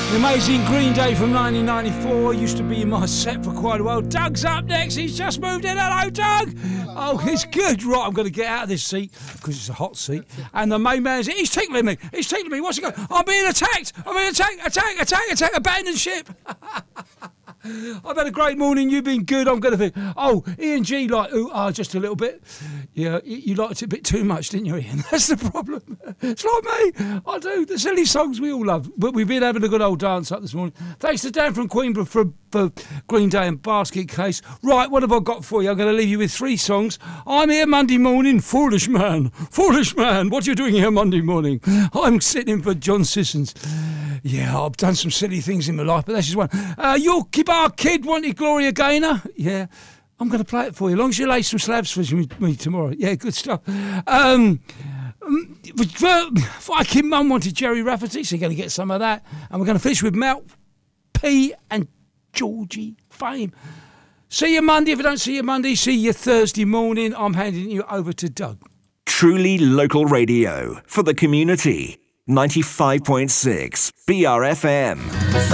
The amazing Green Day from 1994 used to be in my set for quite a while. Doug's up next. He's just moved in. Hello, Doug. Oh, it's good. Right, I'm going to get out of this seat because it's a hot seat. And the main man's he's tickling me. He's tickling me. What's he going? I'm being attacked. I'm being attacked. Attack. Abandon ship. I've had a great morning. You've been good. I'm going to be. Oh, Ian G, like, just a little bit. Yeah, you liked it a bit too much, didn't you, Ian? That's the problem. It's like me. I do. The silly songs we all love. But we've been having a good old dance up this morning. Thanks to Dan from Queenborough for Green Day and Basket Case. Right, what have I got for you? I'm going to leave you with 3 songs. I'm here Monday morning. Foolish man. What are you doing here Monday morning? I'm sitting in for John Sissons. Yeah, I've done some silly things in my life, but that's just one. Your Kibar Kid wanted Gloria Gaynor. Yeah, I'm going to play it for you. As long as you lay some slabs for me tomorrow. Yeah, good stuff. Viking Mum wanted Jerry Rafferty, so you're going to get some of that. And we're going to finish with Mel P and Georgie Fame. See you Monday. If I don't see you Monday, see you Thursday morning. I'm handing you over to Doug. Truly local radio for the community. 95.6 BRFM.